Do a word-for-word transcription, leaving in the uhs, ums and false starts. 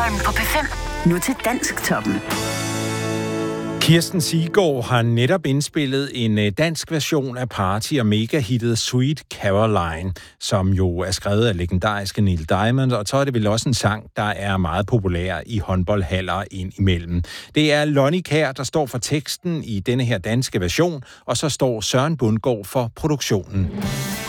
Morgen på P fem. Nu til Dansktoppen. Kirsten Siggaard har netop indspillet en dansk version af Party og mega-hittet Sweet Caroline, som jo er skrevet af legendariske Neil Diamond, og så er det vel også en sang, der er meget populær i håndboldhaller ind imellem. Det er Lonnie Kjær, der står for teksten i denne her danske version, og så står Søren Bundgaard for produktionen.